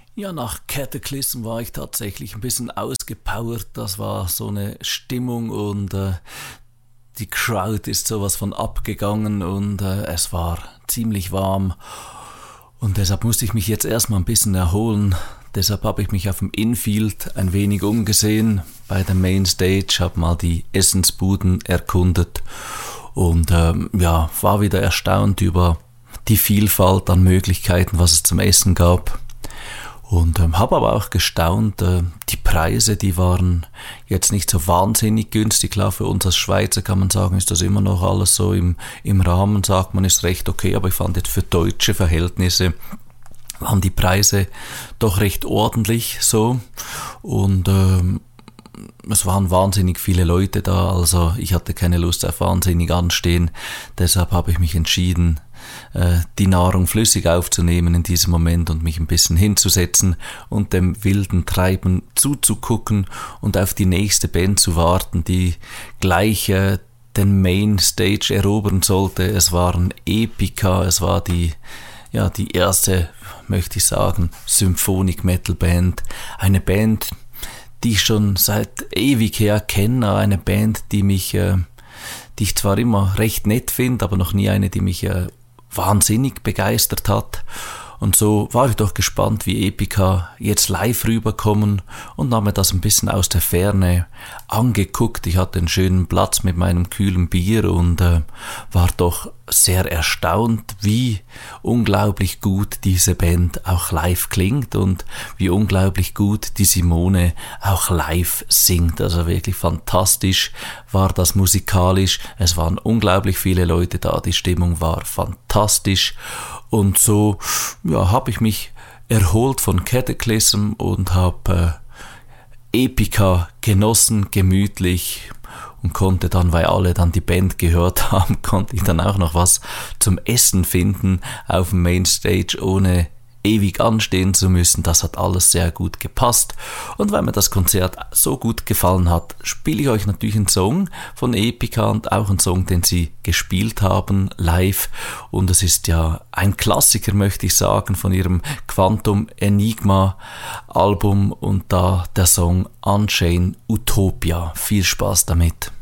Ja, nach Cataclysm war ich tatsächlich ein bisschen ausgepowert. Das war so eine Stimmung und die Crowd ist sowas von abgegangen und es war ziemlich warm. Und deshalb musste ich mich jetzt erstmal ein bisschen erholen. Deshalb habe ich mich auf dem Infield ein wenig umgesehen bei der Mainstage, habe mal die Essensbuden erkundet und war wieder erstaunt über die Vielfalt an Möglichkeiten, was es zum Essen gab. Und habe aber auch gestaunt, die Preise, die waren jetzt nicht so wahnsinnig günstig. Klar, für uns als Schweizer kann man sagen, ist das immer noch alles so im Rahmen, sagt man, ist recht okay. Aber ich fand jetzt für deutsche Verhältnisse waren die Preise doch recht ordentlich so. Und es waren wahnsinnig viele Leute da, also ich hatte keine Lust auf wahnsinnig anstehen. Deshalb habe ich mich entschieden, die Nahrung flüssig aufzunehmen in diesem Moment und mich ein bisschen hinzusetzen und dem wilden Treiben zuzugucken und auf die nächste Band zu warten, die gleich den Mainstage erobern sollte. Es waren Epica, es war die erste, möchte ich sagen, Symphonic Metal Band. Eine Band, die ich schon seit ewig her kenne, eine Band, die ich zwar immer recht nett finde, aber noch nie eine, die mich wahnsinnig begeistert hat. Und so war ich doch gespannt, wie Epica jetzt live rüberkommen und habe mir das ein bisschen aus der Ferne angeguckt. Ich hatte einen schönen Platz mit meinem kühlen Bier und war doch sehr erstaunt, wie unglaublich gut diese Band auch live klingt und wie unglaublich gut die Simone auch live singt. Also wirklich fantastisch war das musikalisch. Es waren unglaublich viele Leute da, die Stimmung war fantastisch. Und so habe ich mich erholt von Cataclysm und habe Epica genossen, gemütlich, und konnte dann, weil alle dann die Band gehört haben, konnte ich dann auch noch was zum Essen finden auf dem Mainstage, ohne ewig anstehen zu müssen. Das hat alles sehr gut gepasst. Und weil mir das Konzert so gut gefallen hat, spiele ich euch natürlich einen Song von Epica und auch einen Song, den sie gespielt haben live. Und es ist ja ein Klassiker, möchte ich sagen, von ihrem Quantum Enigma Album und da der Song Unchained Utopia. Viel Spaß damit.